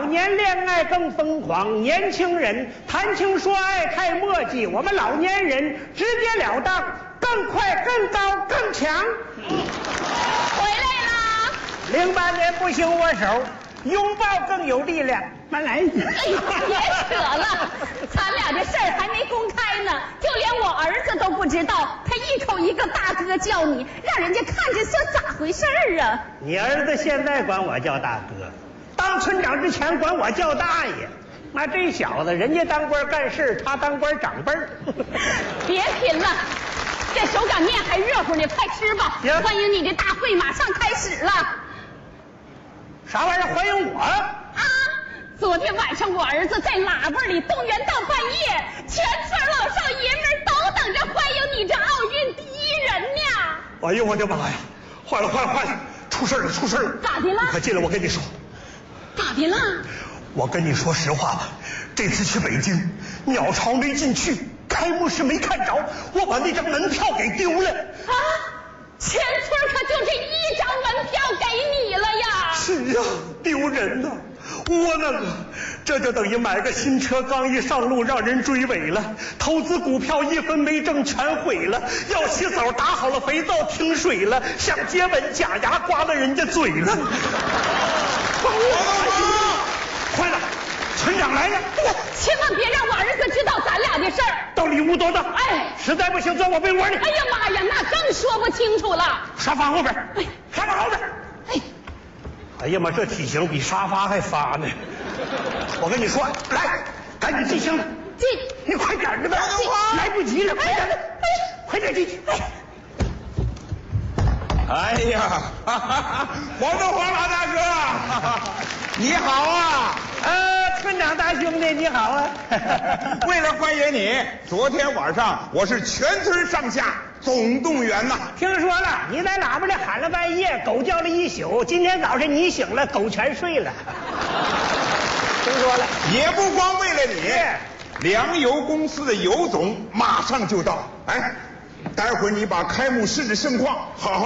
老年恋爱更疯狂，年轻人谈情说爱太墨迹，我们老年人直截了当，更快、更高、更强。 回来啦 ！08年不兴握手，拥抱更有力量。慢来。 哎，别扯了，咱俩这事儿还没公开呢，就连我儿子都不知道，他一口一个大哥叫你，让人家看着像咋回事儿啊？ 你儿子现在管我叫大哥，当村长之前管我叫大爷。那这小子，人家当官干事，他当官长辈儿。 别贫了，这手擀面还热乎呢，快吃吧。欢迎你的大会马上开始了。 啥玩意儿？欢迎我？ 啊！昨天晚上我儿子在喇叭里动员到半夜，全村老少爷们都等着欢迎你这奥运第一人呢。 哎呦我的妈呀！坏了，出事了！ 咋的了？ 快进来，我跟你说。 咋的了？ 我跟你说实话吧，这次去北京，鸟巢没进去，开幕式没看着，我把那张门票给丢了。 啊！全村可就这一张门票给你了呀！ 是啊，丢人呐！窝囊啊！这就等于买个新车刚一上路让人追尾了，投资股票1分没挣全毁了，要洗澡打好了肥皂停水了，想接吻假牙刮了人家嘴了。快了，村长来了！ 千万别让我儿子知道咱俩的事儿。 到里屋躲躲。 哎， 实在不行钻我被窝里。 哎呀妈呀，那更说不清楚了。 沙发后边。 哎， 沙发后边。哎呀妈，这体型比沙发还发呢！我跟你说，来，赶紧进箱子。 进， 你快点的吧，来不及了，快点的，快点进去。 哎呀，王德华老大哥，你好啊！ 村长大兄弟你好啊！ 为了欢迎你，昨天晚上我是全村上下总动员呐。 听说了，你在喇叭里喊了半夜，狗叫了一宿，今天早晨你醒了，狗全睡了。听说了， 也不光为了你，粮油公司的尤总马上就到。哎，待会儿你把开幕式的盛况好好